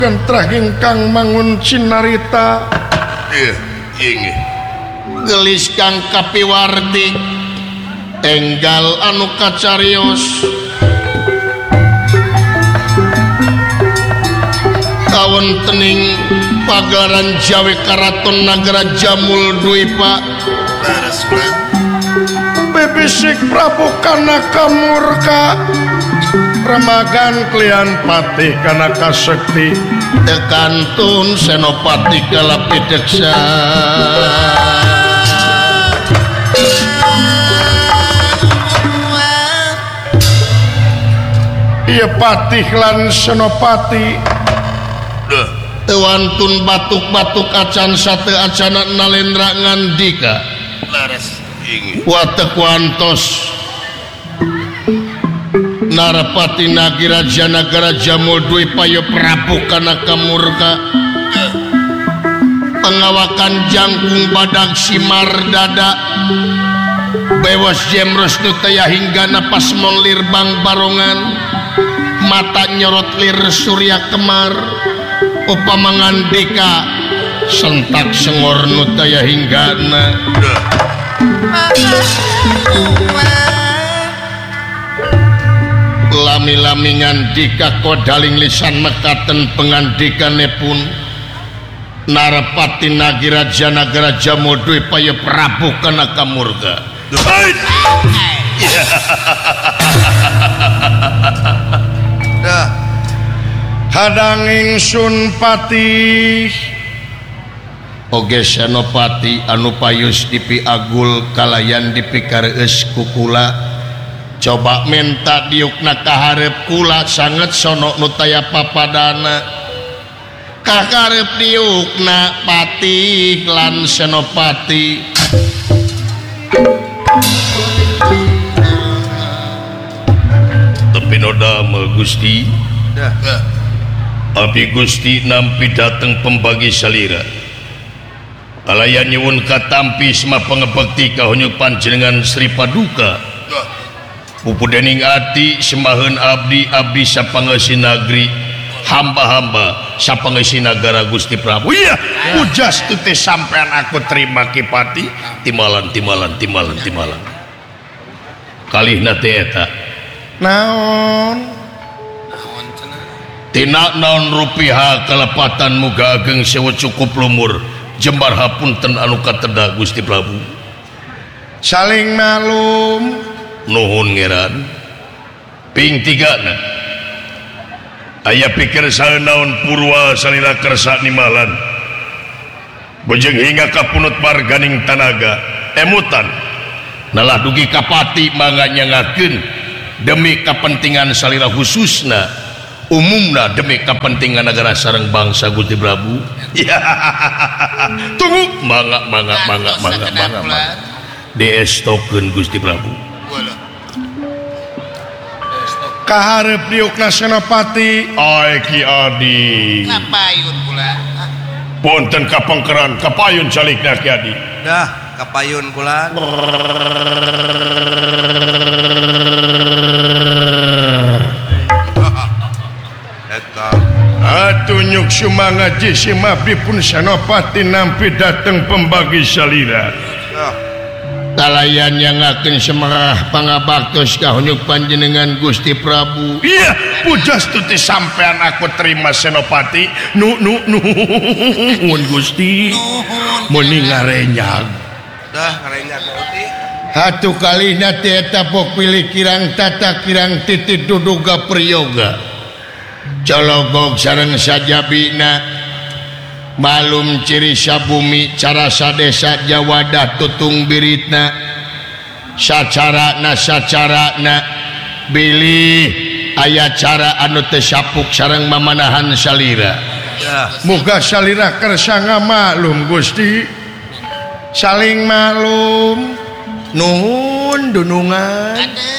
Kang mangun cinarita gelis Kang Kapiwarti enggal anu kacarios kawontening pagaran Jawi Karaton Nagara Jamul Dwipa bebisik Prabu Kanaka murka remagan klian patih Kanaka sekti tekantun Senopati kalapideksa iya patih lan Senopati tewantun batuk-batuk acan sate acana nalendra ngandika watek wantos Narapati Nagi Raja Nagara Jamul Dwipa Prabu Kanaka murka pengawakan jangkung badag simar dada bewas jemros tutaya hingga napas molir bang barongan mata nyorot lir surya kemar upamangandika sentak sengor nutaya hinggana lami-lami ngandika kodaling lisan mekaten pengandikanipun Narapati Nagi Raja Nagara Jamul Dwipa Prabu Kanaka murka hadang ingsun patih oge Senopati anu payus dipi agul kalayan dipikareus kukula coba minta diukna kaharep kula sanget sono nutaya papadana kaharep diukna patih lan Senopati tapi nodama Gusti abi Gusti nampi dateng pembagi salira kalayan nyuwun katampi sema pengebekti kahonyu panjenengan Sri Paduka pupudening ati semaheun abdi sapangeusi nagri hamba-hamba sapangeusi nagara Gusti Prabu iya ujas tu teh sampean aku terima Kipati timalan kalihna teh eta naon tina naon rupiah kalepatan muga ageng sewu cukup lumur jembar hapunten anu kateda Gusti Prabu saling malum nuhun ngeran ping tigana aya pikir saeunaon purwa salira kersa nimalan bojeng hingga kapunut marganing tanaga emutan nalah dugi kapati mangga nyangakeun demi kepentingan salira khususna umumna demi kepentingan negara sareng bangsa Gusti Prabu ya tunggu mangga diestokeun Gusti Prabu kaharep diukna Senopati ai Ki Adi kapayun kula punten kapengkeran kapayun calikna Ki Adi dah kapayun kula atuh nyuk sumanga jisi mabdi pun Senopati nampi dateng pembagi salira kalayan nyangakeun semerah pangabaktos kahonyuk panjenengan Gusti Prabu iya pujas tuti sampean aku terima Senopati nuhun Gusti meuning ngarenyag dah ngarenyag Gusti hatu kalihna teh eta pok pilih kirang tata kirang titit duduga priyoga cologog sareng sajabina malum ciri sabumi cara sadesa jawadah tutung biritna sacarana bilih aya cara anu teu sapuk sareng mamanahan salira muga salira kersa ngamaklum Gusti saling maklum nuhun dunungan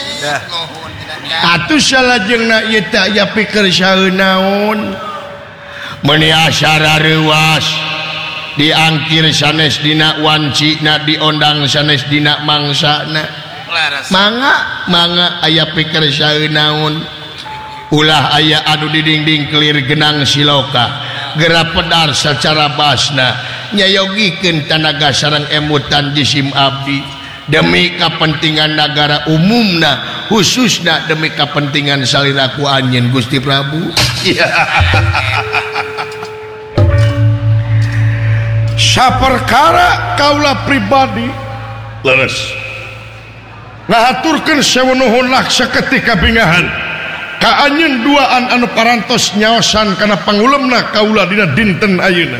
atuh salajengna ieu teh aya pikeun saeun naon meni asyara rewas diangkir sanes dina wancina diondang sanes dina mangsana mangga aya pikir saeun naon ulah aya anu di dinding kelir genang siloka gerak pedar secara basna nyayogikeun tanaga sareng emutan jisim abdi demi kepentingan negara umumna khususna demi kepentingan saliraku anjeun Gusti Prabu. Saperkara kaula pribadi leres ngahaturkeun sewu nuhun laksa ketika bingahan ka anjeun duaan anu parantos nyaosan kana pangulemna kaula dina dinten ayeuna.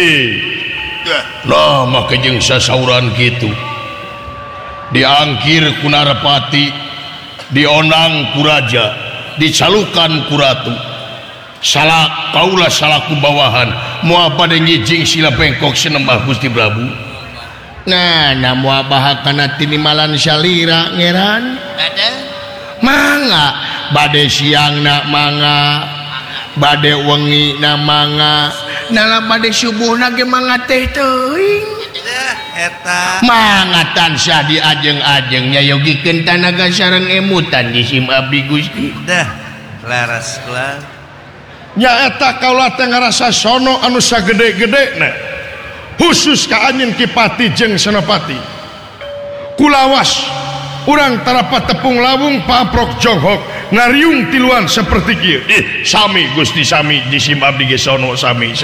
Nah maka jeung sasauran kitu diangkir ku Narpati, dionang ku raja, dicalukan ku ratu. Salah kaula salaku bawahan moal bade ngijing sila bengkok sinembah Gusti Prabu. Nah, moal bahakana tinimalan salira ngeran. Mangga bade siangna mangga, bade wengina mangga, nala bade subuhna ge mangga teh teuing. Eta Mangga tansah diajeng-ajeng nyayogikeun tanaga sareng emutan jisim abdi Gusti. dah laras kula Nyaeta kaula teh ngarasa sono anu sagede-gedena khusus ka anjeun Kipati jeung Senopati. Kulawas urang tarapat tepung lawung paprok jonghok ngariung tiluan seperti kieu. Sami Gusti sami jisim abdi ge sono sami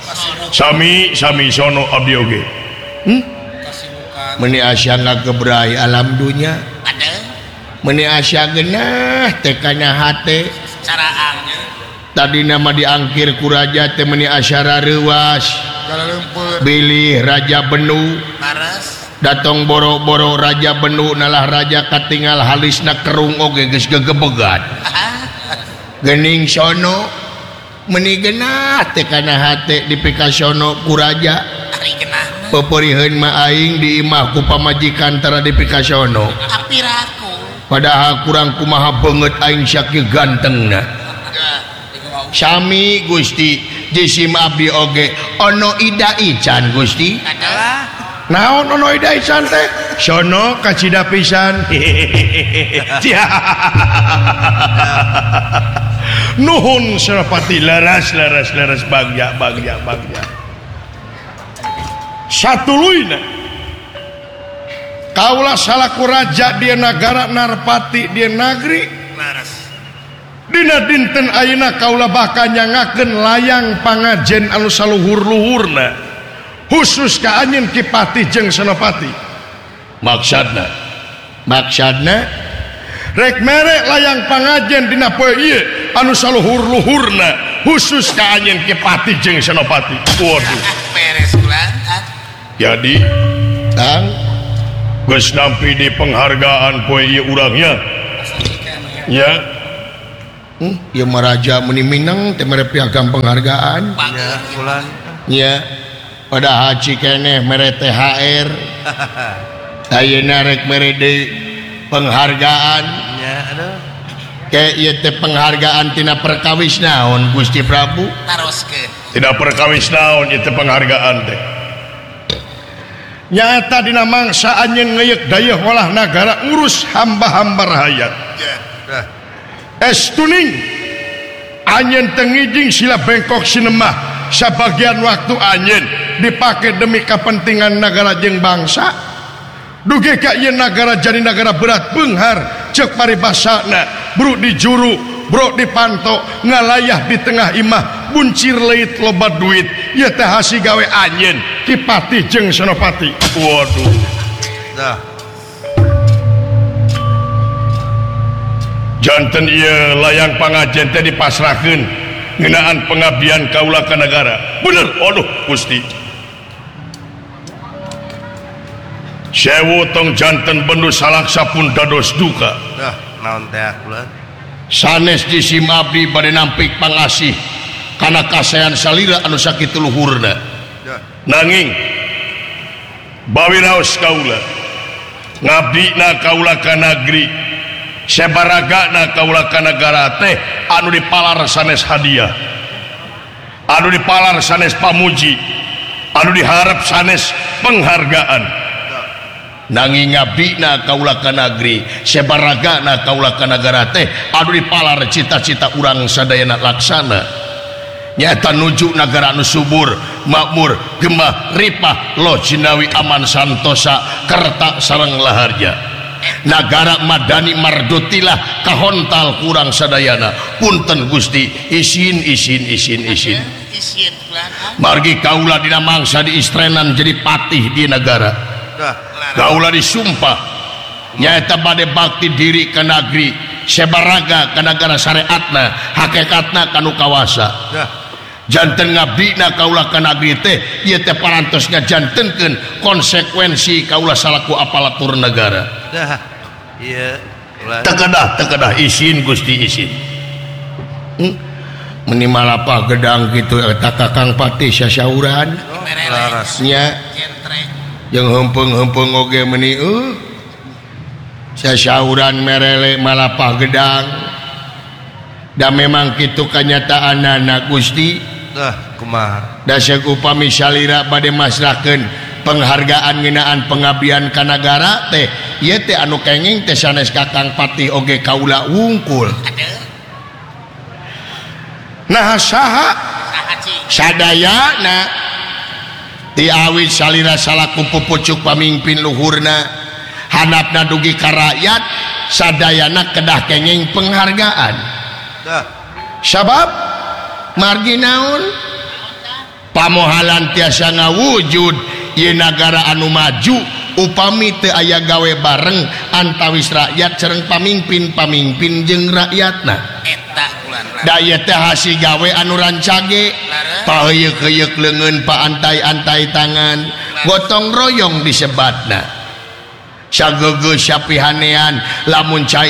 sono abdi oge. Meni asya ngagebrai alam dunya. Meni asya genah teh kana hate caraangnya tadi nama diangkir ku raja teh meni asyara reuas bilih Raja Benu laras datong boro-boro Raja Benu nalah raja katinggal halisna kerung oge geus gegebegan geuning sono meni genah teh kana hate dipikasono ku raja ari genah peperiheun mah aing di imah ku pamajikan tara dipikasono apiraku padahal kurang kumaha beungeut aing sakieu gantengna. Sami Gusti jisim abdi oge ono ida ican Gusti. adalah Naon ono ida ican teh? Sono kacida pisan. Nuhun Senopati laras bagja. Satuluyna kaula salaku raja di negara Narpati di negeri laras dina dinten ayeuna kaula bakal nyangakeun layang pangajen anu saluhur-luhurna khusus ka anjeun Kipati jeung Senopati. Maksudna rek mere layang pangajen dina poe ieu anu saluhur-luhurna khusus ka anjeun Kipati jeung Senopati. Waduh beres kula jadi tang geus nampi di penghargaan poe ieu urangnya ya. Ieu mah raja meni mineng teh mere piagam penghargaan. ya kula Nya pada haji keneh mere THR. Ayeuna rek mere deui penghargaan. ya aduh Ke ieu teh penghargaan tina perkawis naon Gusti Prabu? taroskeun Tidak perkawis naon ieu teh penghargaan teh. Nyata dina mangsa anjeun ngeuyeuk dayeuh ngolah nagara ngurus hamba-hamba rakyat. dah Estuning anjeun teu ngijing sila bengkok sinemah sabagian waktu anjeun dipake demi kepentingan negara jeung bangsa. Dugi ka ieu nagara jadi nagara berat beunghar ceuk paribasana bro di juru bro di panto ngalayah di tengah imah buncir leit loba duit ieu teh hasi gawe anjeun Kipati jeung Senopati. Waduh dah janten ieu layang pangajen teh dipasrahkeun ngeunaan pengabdian kaula ka negara. Bener, aduh Gusti. Sewu tong janten Benu salaksa pun dados duka. dah naon teh kula Sanes jisim abdi bade nampik pangasih kana kasayan salira anu sakitu luhurna. dah Nanging bawiraos kaula ngabdina kaula ka negeri sebaragana kaula ka negara teh anu dipalar sanes hadiah, anu dipalar sanes pamuji, anu diharap sanes penghargaan. nanging ngabdina kaula ka negeri sebaragana kaula ka nagara teh adu dipalar cita-cita urang sadayana laksana nyata nuju negara anu subur makmur gemah ripah loh cinawi aman santosa kerta sareng laharja negara madani mardotilah kahontal kurang sadayana punten Gusti isin margi kaula dina mangsa diistrenan jadi patih di negara kaula disumpah nyata bade bakti diri ke negeri sebaraga ke negara syariatna hakikatna kanu kawasa janten ngabdina kaula ke negeri teh ieu teh parantosnya jantenkeun konsekuensi kaula salaku aparatur negara iya tekedah isin Gusti isin minimal apa gedang gitu eta kakang pati sasyauran larasnya jeung heumpung-heumpung oge meuni sasyauran merele malapah gedang da memang kitu kanyataanna Gusti kumaha da saek upami salira bade masrahkeun penghargaan ngeunaan pengabdian ka nagara teh ieu teh anu kenging teh sanes kakang pati oge kaula wungkul nah saha sadayana ti awit salira salaku pupucuk pamimpin luhurna handapna dugi ka rakyat sadayana kedah kenging penghargaan sabab margi naon pamohalan tiasa ngawujud ieu nagara anu maju upami teu aya gawe bareng antawis rakyat sareng pamimpin jeung rakyatna eta da ieu teh hasi gawe anu rancage paheuyeuh-heuyeuk leungeun paantai-antai tangan gotong royong disebatna sagegeus sapihanean lamun cai